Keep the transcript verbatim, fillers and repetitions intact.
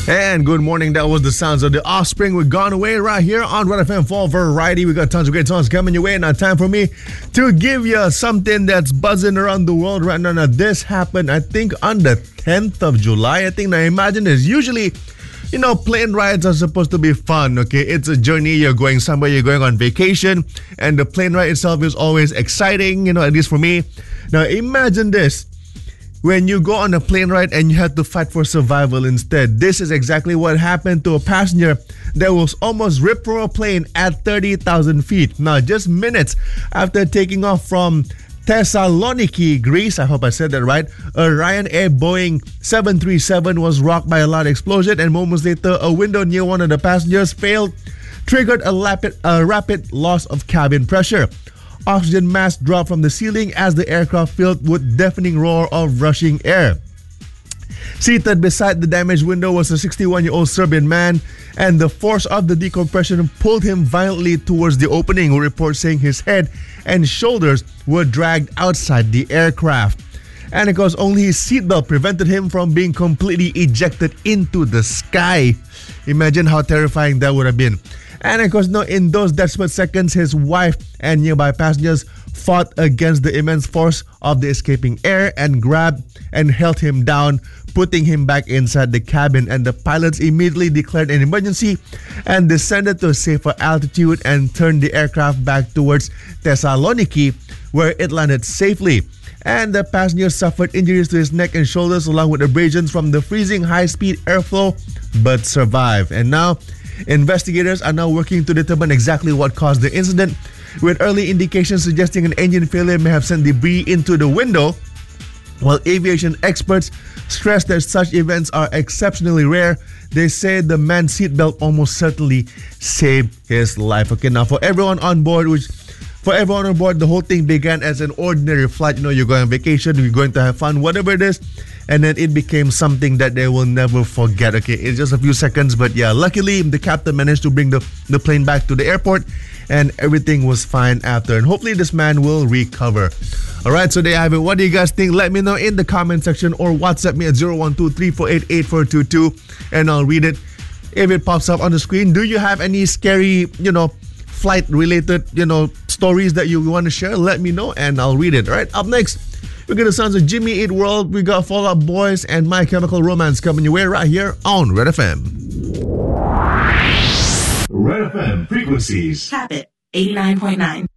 And good morning. That was the sounds of The Offspring with Gone Away right here on Red F M for Variety. We got tons of great songs coming your way. Now time for me to give you something that's buzzing around the world right now. Now this happened, I think, on the tenth of July. I think, now imagine this. Usually, you know, plane rides are supposed to be fun, okay? It's a journey. You're going somewhere. You're going on vacation. And the plane ride itself is always exciting, you know, at least for me. Now imagine this. When you go on a plane ride and you have to fight for survival instead. This is exactly what happened to a passenger that was almost ripped from a plane at thirty thousand feet. Now, just minutes after taking off from Thessaloniki, Greece, I hope I said that right, a Ryanair Boeing seven thirty-seven was rocked by a loud explosion, and moments later, a window near one of the passengers failed, triggered a rapid, a rapid loss of cabin pressure. Oxygen mask dropped from the ceiling as the aircraft filled with deafening roar of rushing air. Seated beside the damaged window was a sixty-one-year-old Serbian man, and the force of the decompression pulled him violently towards the opening, with reports saying his head and shoulders were dragged outside the aircraft. And of course, only his seatbelt prevented him from being completely ejected into the sky. Imagine how terrifying that would have been. And of course, no, in those desperate seconds, his wife and nearby passengers fought against the immense force of the escaping air and grabbed and held him down, putting him back inside the cabin. And the pilots immediately declared an emergency and descended to a safer altitude and turned the aircraft back towards Thessaloniki, where it landed safely. And the passenger suffered injuries to his neck and shoulders along with abrasions from the freezing high-speed airflow, but survived. And now, investigators are now working to determine exactly what caused the incident, with early indications suggesting an engine failure may have sent debris into the window. While aviation experts stress that such events are exceptionally rare, they say the man's seatbelt almost certainly saved his life. Okay, now for everyone on board, which for everyone on board, the whole thing began as an ordinary flight. You know, you're going on vacation, you're going to have fun, whatever it is. And then it became something that they will never forget. Okay, it's just a few seconds. But yeah, luckily, the captain managed to bring the, the plane back to the airport. And everything was fine after. And hopefully this man will recover. All right, so there you have it. What do you guys think? Let me know in the comment section or WhatsApp me at zero one two three four eight eight four two two. And I'll read it if it pops up on the screen. Do you have any scary, you know, flight-related, you know, stories that you want to share? Let me know and I'll read it. All right, up next, we got the sounds of Jimmy Eat World. We got Fall Out Boys and My Chemical Romance coming your way right here on Red F M. Red F M frequencies. Tap it, eighty-nine point nine.